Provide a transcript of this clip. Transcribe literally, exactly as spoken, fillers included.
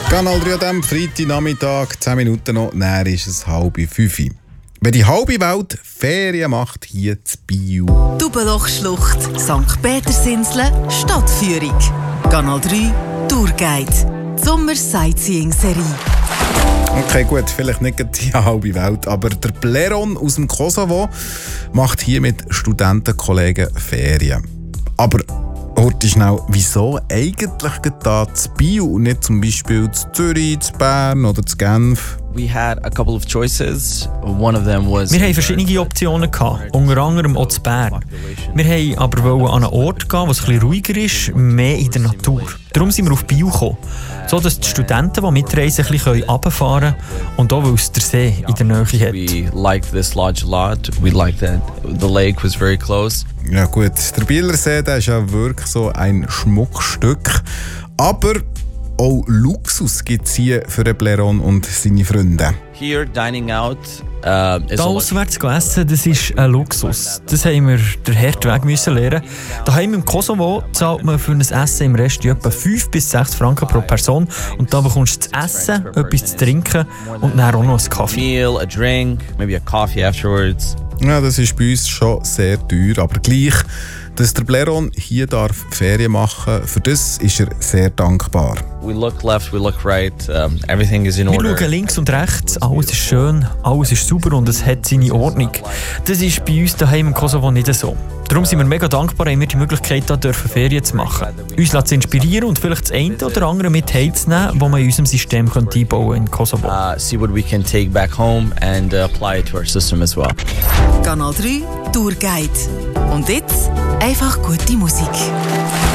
Kanal drei am Freitagnachmittag, zehn Minuten noch, näher ist es halb fünf. Wenn die halbe Welt Ferien macht, hier zu Biel. Dubenlochschlucht, Sankt Petersinsel, Stadtführung. Kanal drei Tourguide. Die Sommer-Sightseeing-Serie. Okay, gut, vielleicht nicht die halbe Welt, aber der Pleron aus dem Kosovo macht hier mit Studentenkollegen Ferien. Aber heute schnell, wieso eigentlich da zu Biel und nicht zum Beispiel zu Zürich, zu Bern oder zu Genf? We had a couple of choices. One of them was Wir hatten verschiedene Optionen, gehabt, unter anderem auch zu Bern. Wir wollten aber an einen Ort gehen, wo es etwas ruhiger ist, mehr in der Natur. Darum sind wir auf Biel gekommen, so dass die Studenten, die mitreisen, ein bisschen runterfahren können und auch, weil es der See in der Nähe hat. We liked this lodge a lot. We liked that the lake was very close. Ja gut, der Bieler See, der ist ja wirklich so ein Schmuckstück. Aber auch Luxus gibt es hier für den Pleron und seine Freunde. Here, dining out uh, is Da a auswärts zu essen, das ist ein Luxus. Das haben wir den harten Weg müssen lernen. Daheim im Kosovo zahlt man für ein Essen im Rest etwa fünf bis sechs Franken pro Person. Und da bekommst du zu essen, etwas zu trinken und dann auch noch einen Kaffee. meal, a drink, maybe a coffee afterwards. Ja, das ist bei uns schon sehr teuer, aber gleich, dass der Pleron hier darf Ferien machen, für das ist er sehr dankbar. We look left, we look right. Um, everything is in Wir order. schauen links und rechts, alles ist schön, alles ist sauber und es hat seine Ordnung. Das ist bei uns daheim im Kosovo nicht so. Darum sind wir mega dankbar, haben wir die Möglichkeit, hier dürfen Ferien zu machen. Uns lässt es inspirieren und vielleicht das eine oder andere mit heimzunehmen, das man in unserem System einbauen könnte in Kosovo. Uh, see what we can take back home and uh, apply it to our system as well. Kanal drei Tourguide. Und jetzt einfach gute Musik.